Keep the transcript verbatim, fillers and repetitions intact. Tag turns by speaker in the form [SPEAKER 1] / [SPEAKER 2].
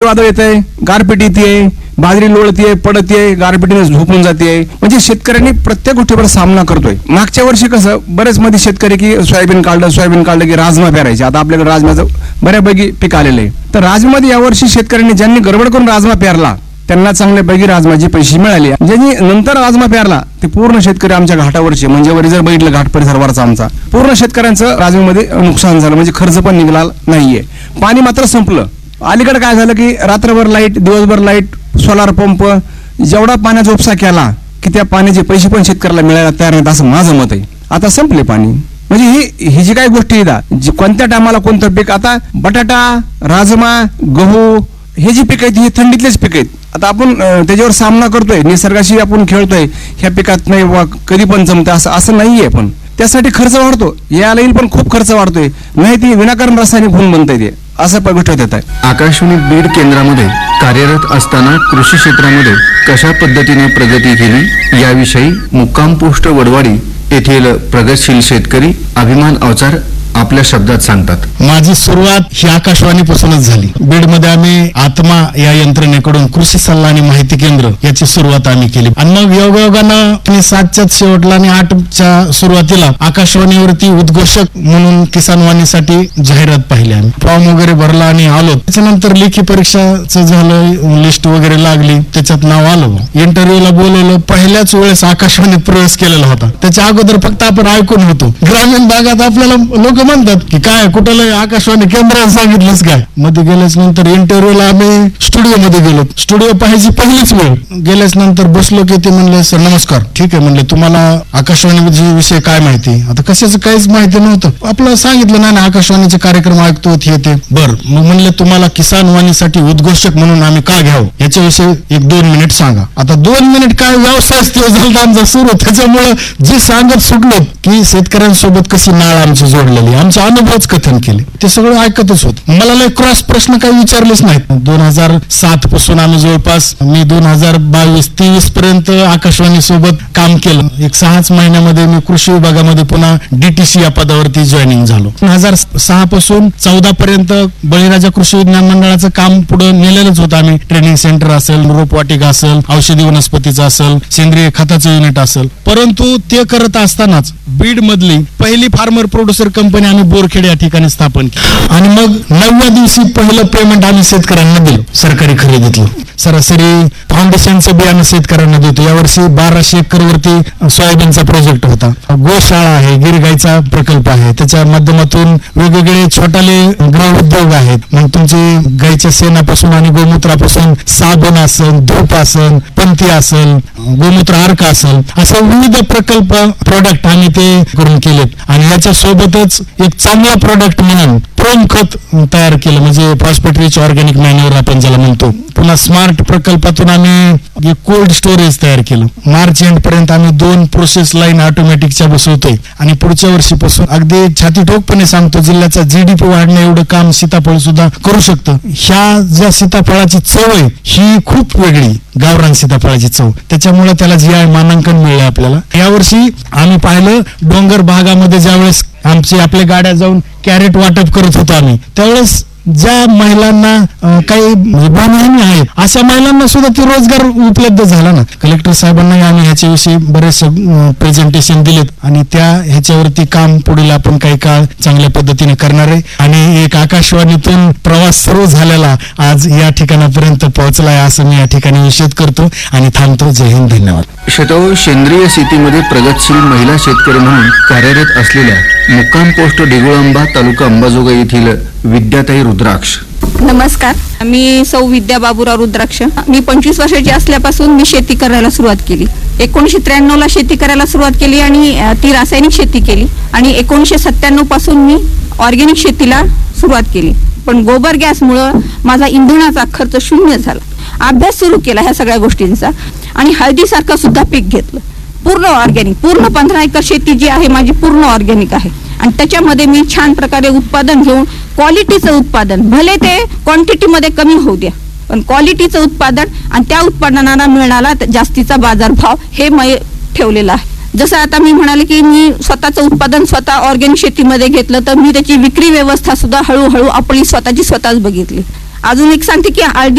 [SPEAKER 1] चक्रीवादळ येतंय, गारपीट येते, बाजरी लोळतीये, पडतीये, गारपिटीने झोपून जाते. म्हणजे शेतकऱ्यांनी प्रत्येक गोष्टीवर सामना करतोय. मागच्या वर्षी कसं बरेच मध्ये शेतकरी की सोयाबीन काढलं सोयाबीन काढलं की राजमा पेरायचे. आता आपल्याकडे राजमाचं बऱ्यापैकी पीक आलेलं आहे. तर राजमामध्ये यावर्षी शेतकऱ्यांनी ज्यांनी गडबड करून राजमा पेरला त्यांना चांगल्यापैकी राजमाचे पैसे मिळाले. ज्यांनी नंतर राजमा पेरला ते पूर्ण शेतकरी आमच्या घाटावरचे, म्हणजे वर जर बघितलं घाट परिसरावरचा आमचा पूर्ण शेतकऱ्यांचं राजमामध्ये नुकसान झालं. म्हणजे खर्च पण निघाला नाहीये. पाणी मात्र संपलं. अलीकडे काय झालं की रात्रभर लाईट, दिवसभर लाईट, सोलार पंप, जेवढा पाण्याचा उपसा केला की त्या पाण्याचे पैसे पण शेतकऱ्याला मिळायला तयार नाहीत असं माझं मत आहे. आता संपले पाणी. म्हणजे ही ही जी काही गोष्टी आहेत, कोणत्या टायमाला कोणतं पीक, आता बटाटा, राजमा, गहू हे जी पीक आहेत ही थंडीतलेच पीक आहेत. आता आपण त्याच्यावर सामना करतोय, निसर्गाशी आपण खेळतोय. ह्या पिकात नाही कधी पण जमतं असं असं नाहीये. पण त्यासाठी खर्च वाढतो, याला येईल पण खूप खर्च वाढतोय. नाही ती विनाकारण रासायनिक होऊन बनतंय ते असं गोष्ट येत आहे.
[SPEAKER 2] आकाशवाणी बीड केंद्रामध्ये कार्यरत असताना कृषी क्षेत्रामध्ये कशा पद्धतीने प्रगती केली याविषयी मुक्काम पोस्ट वडवाडी येथील प्रगतशील शेतकरी अभिमान अवचार आपल्या शब्दात सांगतात.
[SPEAKER 3] माझी सुरुवात ही आकाशवाणीपासूनच झाली. बीडमध्ये आम्ही आत्मा या यंत्रणेकडून कृषी सल्ला आणि माहिती केंद्र याची सुरुवात आम्ही केली. आणि मग योगायोगानं सातच्याच शेवटला आणि आठच्या सुरुवातीला आकाशवाणीवरती उद्घोषक म्हणून किसान वाणीसाठी जाहिरात पाहिली. आम्ही फॉर्म वगैरे भरला आणि आलो. त्याच्यानंतर लेखी परीक्षाचं झालं, लिस्ट वगैरे लागली, त्याच्यात नाव आलं. इंटरव्ह्यूला बोलवलं. पहिल्याच वेळेस आकाशवाणीत प्रवेश केलेला होता. त्याच्या अगोदर फक्त आपण ऐकून होतो. ग्रामीण भागात आपल्याला लोक म्हणतात की काय कुठलं आकाशवाणी केंद्रात सांगितलंच काय. मध्ये गेल्याच नंतर इंटरव्ह्यूला आम्ही स्टुडिओ मध्ये गेलो. स्टुडिओ पाहायची पहिलीच वेळ. गेल्याच नंतर बसलो की ते म्हणले सर नमस्कार. ठीक आहे म्हणले, तुम्हाला आकाशवाणी विषय काय माहिती. आता कशाचं काहीच माहिती नव्हतं. आपलं सांगितलं नाही ना आकाशवाणीचे कार्यक्रम ऐकतो हे ते. बर मग म्हणले तुम्हाला किसान वाणीसाठी उद्घोषक म्हणून आम्ही का घ्यावं याच्याविषयी एक दोन मिनिट सांगा. आता दोन मिनिट काय व्यवसाय झाला आमचा सुरू. त्याच्यामुळं जे सांगत सुटलो की शेतकऱ्यांसोबत कशी नाळ आमची जोडलेली, आमचा अनुभवच कथन केले. ते सगळं ऐकतच होत. मला लय क्रॉस प्रश्न काही विचारलेच नाहीत. दोन हजार सात पासून आम्ही जवळपास मी दोन हजार बावीस तेवीस पर्यंत आकाशवाणी सोबत काम केलं. एक सहाच महिन्यामध्ये मी कृषी विभागामध्ये पुन्हा डीटीसी या पदावरती जॉईनिंग झालो. दोन हजार सहा पासून चौदा पर्यंत बळीराजा कृषी विज्ञान मंडळाचं काम पुढे नेलेलंच होतं. आम्ही ट्रेनिंग सेंटर असेल, रोपवाटिका असेल, औषधी वनस्पतीचं असेल, सेंद्रिय खताचं युनिट असेल. परंतु ते करत असतानाच बीड मधली पहिली फार्मर प्रोड्युसर कंपनी आम्ही बोरखेड या ठिकाणी स्थापन केली. आणि मग नवव्या दिवशी पहिलं पेमेंट आम्ही शेतकऱ्यांना दिलं सरकारी खरेदीतलं. सरासरी फाउंडेशनचं बियाणं शेतकऱ्यांना देतो. यावर्षी बाराशे एकर वरती सोयाबीनचा प्रोजेक्ट होता. गोशाळा आहे, गिरगाईचा प्रकल्प आहे. त्याच्या माध्यमातून वेगवेगळे छोटाले गृह उद्योग आहेत. मग तुमची गाईच्या शेणापासून आणि गोमूत्रापासून साबण असेल, धूप असेल, पंथी असेल, गोमूत्र अर्क असेल, असे विविध प्रकल्प प्रोडक्ट आम्ही ते करून केलेत. आणि याच्या सोबतच एक चांगला प्रोडक्ट म्हणून प्रोम खत तयार केलं, म्हणजे फॉस्फेट रिच ऑर्गॅनिक मॅन्युअर आपण ज्याला म्हणतो. पुन्हा स्मार्ट प्रकल्पातून आम्ही कोल्ड स्टोरेज तयार केलं. मार्च एंड पर्यंत आम्ही दोन प्रोसेस लाईन ऑटोमॅटिकच्या बसवतोय. आणि पुढच्या वर्षीपासून अगदी छाती ठोकपणे सांगतो जिल्ह्याचा जीडीपी वाढणं एवढं काम सीताफळ सुद्धा करू शकतं. ह्या ज्या सीताफळाची चव आहे ही खूप वेगळी, गावरान सीताफळाची चव. त्याच्यामुळे त्याला जी आय मानांकन मिळलं आपल्याला. यावर्षी आम्ही पाहिलं डोंगर भागामध्ये ज्यावेळेस आमची आपल्या गाड्या जाऊन कॅरेट वाटप करत होतो आम्ही, त्यावेळेस ज्या महिलांना काही बांधणी आहेत अशा महिलांना सुद्धा ते रोजगार उपलब्ध झाला ना. कलेक्टर साहेबांनाही आम्ही ह्याच्याविषयी बरेच प्रेझेंटेशन दिलेत आणि त्या ह्याच्यावरती काम पुढील आपण काही काळ चांगल्या पद्धतीने करणार आहे. आणि एक आकाशवाणीतून प्रवास सुरू झालेला आज या ठिकाणापर्यंत पोहोचलाय असं मी या ठिकाणी निषेध करतो आणि थांबतो. जय हिंद, धन्यवाद.
[SPEAKER 2] शेताव सेंद्रिय शेतीमध्ये प्रगतशील महिला शेतकरी म्हणून कार्यरत असलेल्या मुक्काम पोस्ट डिगोळंबा तालुका अंबाजोगाई येथील विद्याताई रुद्राक्ष.
[SPEAKER 4] नमस्कार, मी सौ विद्या बाबूराव रुद्राक्ष. मी पंचवीस वर्षाची असल्यापासून मी शेती करायला सुरुवात केली. एकोणीसशे त्र्याण्णव ला शेती करायला सुरुवात केली आणि ती रासायनिक शेती केली. आणि एकोणीसशे सत्त्याण्णव पासून मी ऑर्गॅनिक शेतीला सुरुवात केली. पण गोबर गॅसमुळं माझा इंधनाचा खर्च शून्य झाला. अभ्यास सुरू केला ह्या सगळ्या गोष्टींचा आणि हळदीसारखं सुद्धा पीक घेतलं. पूर्ण ऑर्गॅनिक, पूर्ण पंधरा एकर शेती जी आहे माझी पूर्ण ऑर्गॅनिक आहे. आणि त्याच्यामध्ये मी छान प्रकारे उत्पादन घेऊन क्वालिटीचं उत्पादन, भले ते क्वांटिटीमध्ये कमी होऊ द्या, पण क्वालिटीचं उत्पादन आणि त्या उत्पादनाला मिळणारा जास्तीचा बाजारभाव हे मी ठेवलेला आहे. जसं आता मी म्हणाले की मी स्वतःचं उत्पादन स्वतः ऑर्गॅनिक शेतीमध्ये घेतलं, तर मी त्याची विक्री व्यवस्था सुद्धा हळूहळू आपली स्वतःची स्वतःच बघितली. अजून एक सांगते की